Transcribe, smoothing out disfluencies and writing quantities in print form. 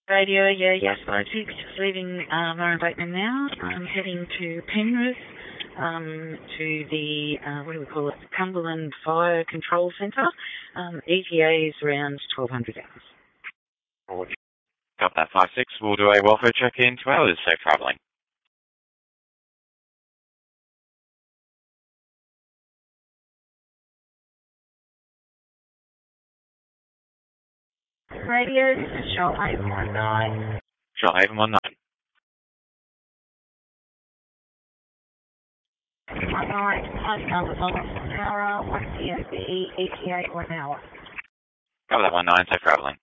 Radio, yeah, yes, 56, just leaving Murray Bateman now. I'm heading to Penrith, to the, what do we call it, Cumberland Fire Control Centre. ETA is around 1200 hours. Roger. Got that 5-6. We'll do a welfare check in 2 hours. Safe travelling. Radio, Shell 819. Shell 819. 19, numbers on Sarah, 1 CSB, ETA 1 hour. Got that 19. Safe travelling.